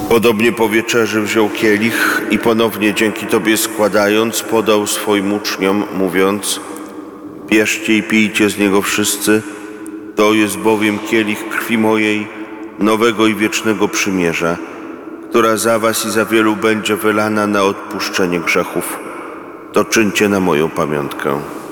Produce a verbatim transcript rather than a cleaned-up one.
Podobnie po wieczerzy wziął kielich i ponownie dzięki Tobie składając, podał swoim uczniom, mówiąc: bierzcie i pijcie z niego wszyscy, to jest bowiem kielich krwi mojej, nowego i wiecznego przymierza, która za was i za wielu będzie wylana na odpuszczenie grzechów. To czyńcie na moją pamiątkę.